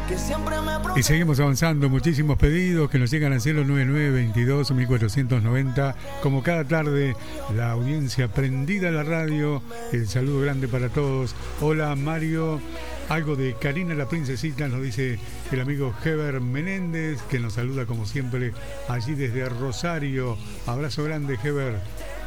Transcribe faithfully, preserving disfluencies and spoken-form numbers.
Y seguimos avanzando, muchísimos pedidos que nos llegan al cero nueve nueve veintidós mil cuatrocientos noventa. Como cada tarde, la audiencia prendida a la radio. El saludo grande para todos. Hola Mario, algo de Karina la Princesita, nos dice el amigo Heber Menéndez, que nos saluda como siempre allí desde Rosario. Abrazo grande, Heber.